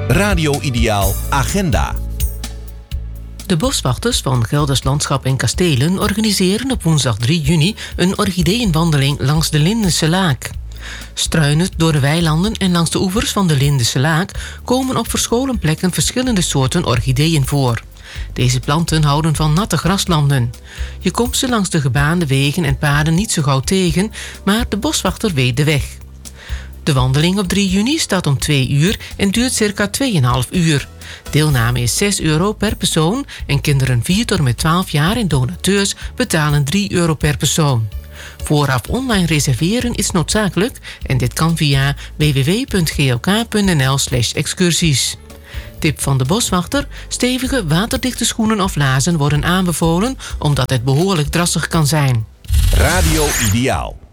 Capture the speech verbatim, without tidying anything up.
Radio Ideaal Agenda. De boswachters van Gelders Landschap en Kastelen organiseren op woensdag drie juni een orchideenwandeling langs de Lindense Laak. Struinend door de weilanden en langs de oevers van de Lindense Laak komen op verscholen plekken verschillende soorten orchideeën voor. Deze planten houden van natte graslanden. Je komt ze langs de gebaande wegen en paden niet zo gauw tegen, maar de boswachter weet de weg. De wandeling op drie juni start om twee uur en duurt circa twee komma vijf uur. Deelname is zes euro per persoon en kinderen vier tot en met twaalf jaar en donateurs betalen drie euro per persoon. Vooraf online reserveren is noodzakelijk en dit kan via w w w punt g l k punt n l slash excursies. Tip van de boswachter: stevige waterdichte schoenen of laarzen worden aanbevolen omdat het behoorlijk drassig kan zijn. Radio Ideaal.